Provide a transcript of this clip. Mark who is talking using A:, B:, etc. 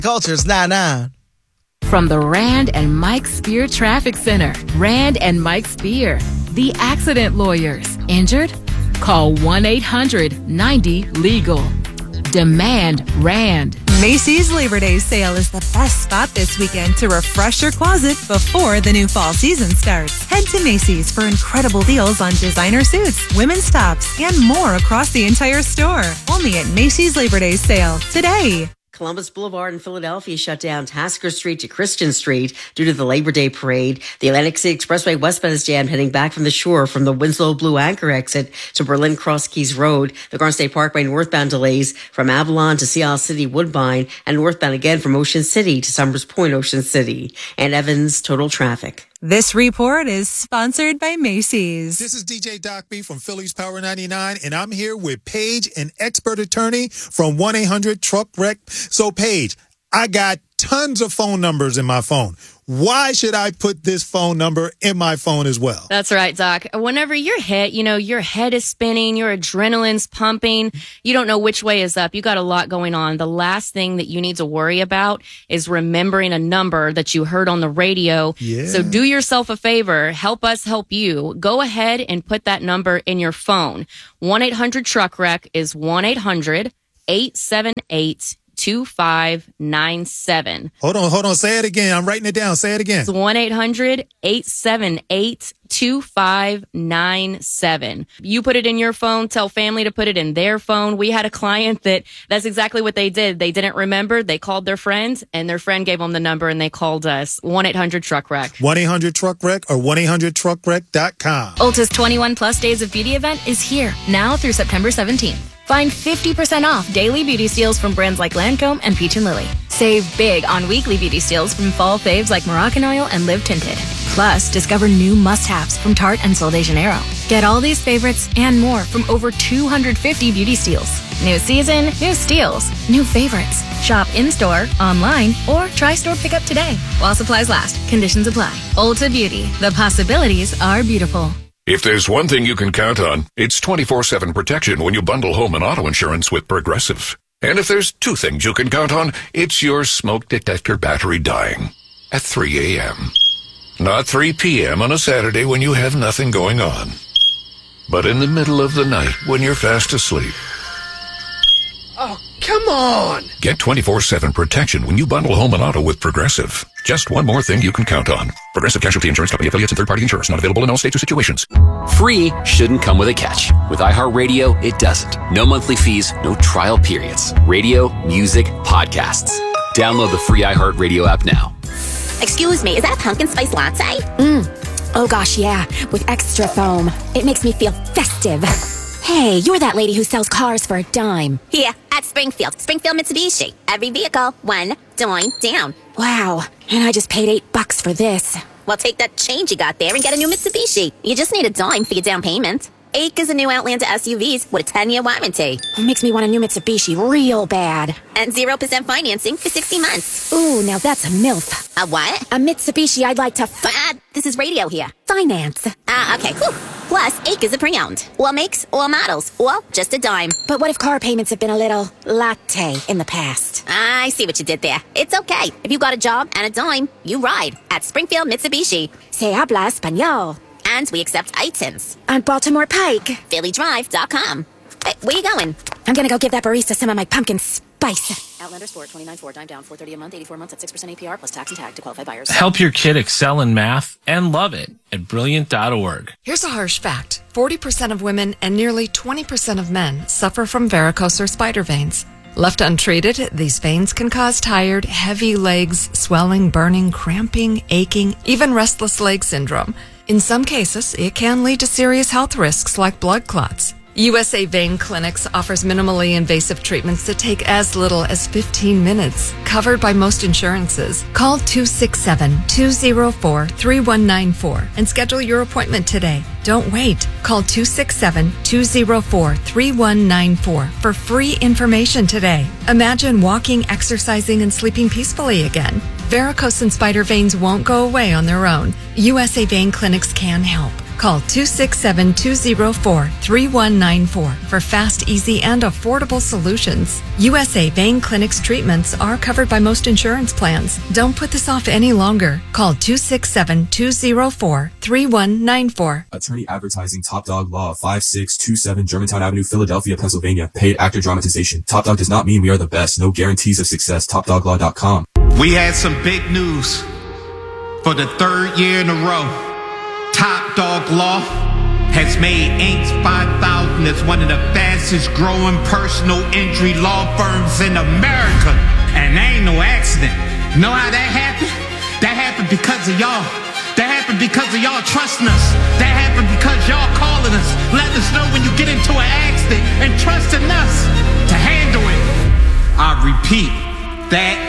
A: Culture's 9-9.
B: From the Rand and Mike Spear Traffic Center, Rand and Mike Spear, the accident lawyers. Injured? Call 1-800-90-LEGAL. Demand Rand.
C: Macy's Labor Day sale is the best spot this weekend to refresh your closet before the new fall season starts. Head to Macy's for incredible deals on designer suits, women's tops, and more across the entire store. Only at Macy's Labor Day sale today.
D: Columbus Boulevard in Philadelphia shut down Tasker Street to Christian Street due to the Labor Day parade. The Atlantic City Expressway westbound is jammed heading back from the shore from the Winslow Blue Anchor exit to Berlin Cross Keys Road. The Garden State Parkway northbound delays from Avalon to Sea Isle City Woodbine and northbound again from Ocean City to Summers Point Ocean City. And Evans Total Traffic.
C: This report is sponsored by Macy's.
E: This is DJ Doc B from Phillies Power 99, and I'm here with Paige, an expert attorney from 1-800-TRUCK-WRECK. So, Paige, I got tons of phone numbers in my phone. Why should I put this phone number in my phone as well?
F: That's right, Doc. Whenever you're hit, your head is spinning, your adrenaline's pumping, you don't know which way is up. You got a lot going on. The last thing that you need to worry about is remembering a number that you heard on the radio.
E: Yeah.
F: So do yourself a favor. Help us help you. Go ahead and put that number in your phone. 1-800-TRUCK-WRECK is 1-800-878-2597.
E: Hold on. Say it again. I'm writing it down. Say it again.
F: It's 1-800-878-2597. You put it in your phone. Tell family to put it in their phone. We had a client that's exactly what they did. They didn't remember. They called their friend, and their friend gave them the number, and they called us. 1-800-TRUCK-WRECK.
E: 1-800-TRUCK-WRECK or 1-800-TRUCK-WRECK.com.
G: Ulta's 21 Plus Days of Beauty event is here, now through September 17th. Find 50% off daily beauty steals from brands like Lancome and Peach & Lily. Save big on weekly beauty steals from fall faves like Moroccan Oil and Live Tinted. Plus, discover new must-haves from Tarte and Sol de Janeiro. Get all these favorites and more from over 250 beauty steals. New season, new steals, new favorites. Shop in-store, online, or try store pickup today. While supplies last, conditions apply. Ulta Beauty, the possibilities are beautiful.
H: If there's one thing you can count on, it's 24/7 protection when you bundle home and auto insurance with Progressive. And if there's two things you can count on, it's your smoke detector battery dying at 3 a.m. Not 3 p.m. on a Saturday when you have nothing going on, but in the middle of the night when you're fast asleep.
I: Oh, come on!
H: Get 24/7 protection when you bundle home and auto with Progressive. Just one more thing you can count on. Progressive Casualty Insurance Company, affiliates, and third-party insurers. Not available in all states or situations.
J: Free shouldn't come with a catch. With iHeartRadio, it doesn't. No monthly fees, no trial periods. Radio, music, podcasts. Download the free iHeartRadio app now.
K: Excuse me, is that a pumpkin spice latte?
L: Oh gosh, yeah, with extra foam. It makes me feel festive. Hey, you're that lady who sells cars for a dime.
K: Yeah, at Springfield Mitsubishi. Every vehicle, $1 down.
L: Wow, and I just paid $8 for this.
K: Well, take that change you got there and get a new Mitsubishi. You just need a dime for your down payment. 8 is a new Outlander SUVs with a 10-year warranty.
L: It makes me want a new Mitsubishi real bad.
K: And 0% financing for 60 months.
L: Ooh, now that's a MILF.
K: A what?
L: A Mitsubishi I'd like to
K: this is radio here.
L: Finance.
K: Okay, cool. Plus, 8 is a pre-owned. All makes, all models. Or just a dime.
L: But what if car payments have been a little latte in the past?
K: I see what you did there. It's okay. If you got a job and a dime, you ride at Springfield Mitsubishi.
L: Se habla español.
K: And we accept items.
L: On Baltimore Pike.
K: PhillyDrive.com. Hey, where you going?
L: I'm gonna go give that barista some of my pumpkin spice.
K: Outlander Sport, 29.4, dime down, $430 a month, 84 months at 6% APR plus tax and tag to qualified buyers.
M: Help your kid excel in math and love it at Brilliant.org.
N: Here's a harsh fact. 40% of women and nearly 20% of men suffer from varicose or spider veins. Left untreated, these veins can cause tired, heavy legs, swelling, burning, cramping, aching, even restless leg syndrome. In some cases, it can lead to serious health risks like blood clots. USA Vein Clinics offers minimally invasive treatments that take as little as 15 minutes, covered by most insurances. Call 267-204-3194 and schedule your appointment today. Don't wait. Call 267-204-3194 for free information today. Imagine walking, exercising, and sleeping peacefully again. Varicose and spider veins won't go away on their own. USA Vein Clinics can help. Call 267-204-3194 for fast, easy, and affordable solutions. USA Vein Clinic's treatments are covered by most insurance plans. Don't put this off any longer. Call 267-204-3194.
A: Attorney advertising. Top Dog Law, 5627 Germantown Avenue, Philadelphia, Pennsylvania. Paid actor dramatization. Top Dog does not mean we are the best. No guarantees of success. TopDogLaw.com.
O: We had some big news. For the third year in a row, Top Dog Law has made Inc. 5000 as one of the fastest growing personal injury law firms in America. And that ain't no accident. Know how that happened? That happened because of y'all. That happened because of y'all trusting us. That happened because y'all calling us, letting us know when you get into an accident and trusting us to handle it. I repeat, that